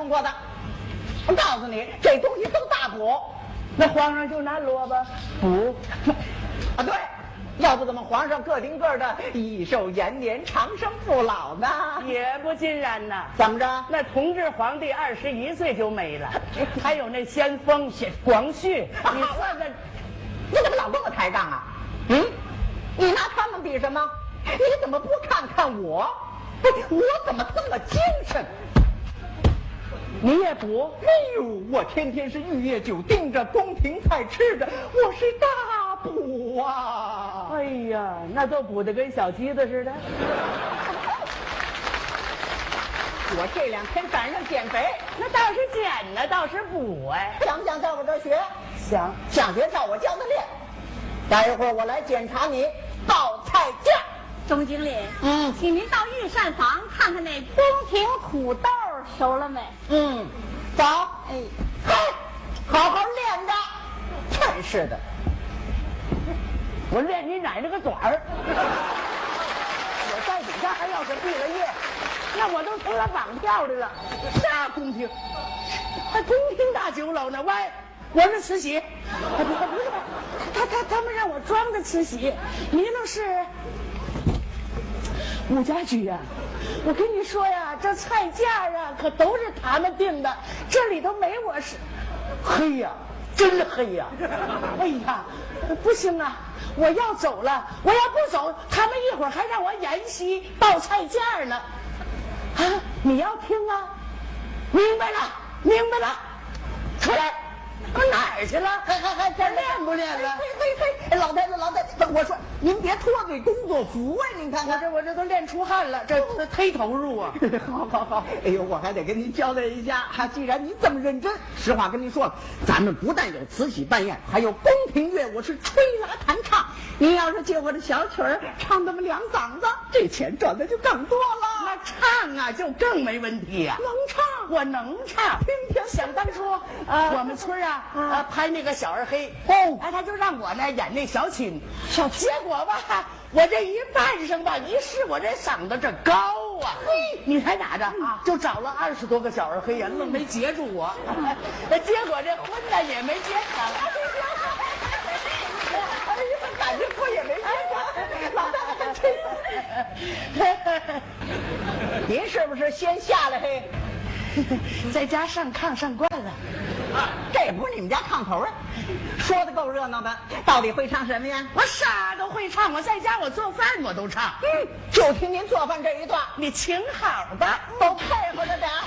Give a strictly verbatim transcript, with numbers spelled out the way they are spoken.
听过的。我告诉你，这东西都大补。 那皇上就拿萝卜补啊？对，要不怎么皇上个顶个的益寿延年、长生不老呢？ 也不尽然呐。 怎么着？ 那同治皇帝二十一岁就没了，还有那先锋广旭，你说这， 你怎么老跟我抬杠啊？嗯，你拿他们比什么？你怎么不看看我？我怎么这么精神？ 你也补？ 哎呦，我天天是玉液酒盯着，宫廷菜吃着，我是大补啊！ 哎呀，那都补得跟小鸡子似的。 我这两天赶上减肥， 那倒是减呢，倒是补哎。 想不想在我这儿学？ 想， 想学照我教的练。待一会儿我来检查你报菜价。 钟经理， 嗯， 请您到御膳房看看那宫廷土豆熟了没？ 嗯，走。哎，嘿，好好练着。真是的， 我练你奶奶个短儿！我在底下还要是毕了业，那我都成了绑票的了。啥宫廷？还宫廷大酒楼呢？喂，我是慈禧。不不不是，他他他们让我装的慈禧，你那是武家驹呀。我跟你说呀，这菜价啊可都是他们定的，这里头没我是。黑呀，真黑呀！哎呀，不行啊！我要走了，我要不走，他们一会儿还让我演戏报菜价呢。啊，你要听啊？明白了，明白了，出来。我哪儿去了？ 还还还这练不练了？ 嘿嘿嘿，老太太老太太，我说您别脱这工作服啊！您看看， 我这我这都练出汗了，这这忒投入啊！ 好好好，哎呦，我还得跟您交代一下哈，既然您这么认真，实话跟您说了，咱们不但有慈禧扮演，还有宫廷乐，我是吹拉弹唱。您要是借我的小曲儿唱那么两嗓子，这钱赚的就更多了。 那唱啊，就更没问题呀、啊， 能唱， 我能唱。 天天想当初， 啊， 我们村啊，啊拍那个小二黑， 哦， 哎，他就让我呢演那小琴，小结果吧，我这一扮上吧，一试我这嗓子这高啊，嘿，你猜咋着啊？就找了二十多个小二黑呀，愣没截住我，结果这婚呢也没结成。 哎呀，感觉我也没结成，老大爷真。您是不是先下来嘿？ 在家上炕上惯了， 这不是你们家炕头啊？说的够热闹的，到底会唱什么呀？ 我啥都会唱，我在家我做饭我都唱。 嗯，就听您做饭这一段， 你请好的， 都配合着点儿。